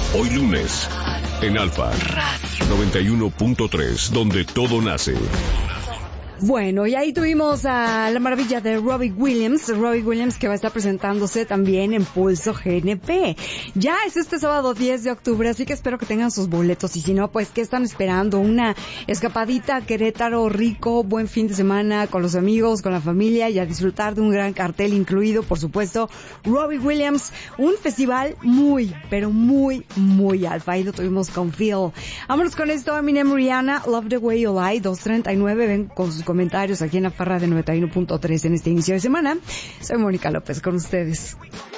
Hoy lunes, en Alfa 91.3, donde todo nace. Bueno, y ahí tuvimos a la maravilla de Robbie Williams que va a estar presentándose también en Pulso GNP. Ya es este sábado 10 de octubre, así que espero que tengan sus boletos, y si no, pues, ¿qué están esperando? Una escapadita a Querétaro, rico, buen fin de semana con los amigos, con la familia, y a disfrutar de un gran cartel incluido, por supuesto, Robbie Williams, un festival muy, pero muy, muy alfa. Ahí lo tuvimos con Phil. Vámonos con esto, Eminem, Rihanna, Love the Way You Lie, 2:39, ven con sus comentarios aquí en la Farra de 91.3 en este inicio de semana. Soy Mónica López con ustedes.